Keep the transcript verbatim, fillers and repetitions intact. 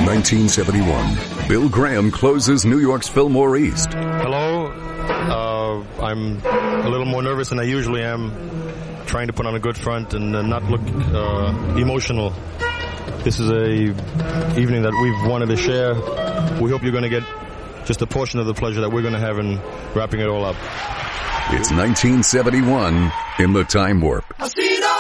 nineteen seventy-one, Bill Graham closes New York's Fillmore East. Hello. Uh, I'm a little more nervous than I usually am, trying to put on a good front and uh, not look uh, emotional. This is a evening that we've wanted to share. We hope you're going to get just a portion of the pleasure that we're going to have in wrapping it all up. It's nineteen seventy-one in the Time Warp. I'll see